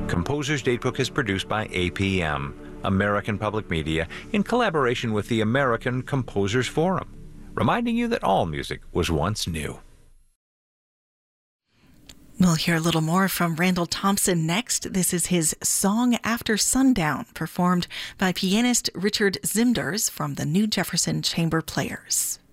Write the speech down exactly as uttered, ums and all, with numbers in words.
Composer's Datebook is produced by A P M, American Public Media, in collaboration with the American Composers Forum, reminding you that all music was once new. We'll hear a little more from Randall Thompson next. This is his Song After Sundown, performed by pianist Richard Zimders from the New Jefferson Chamber Players.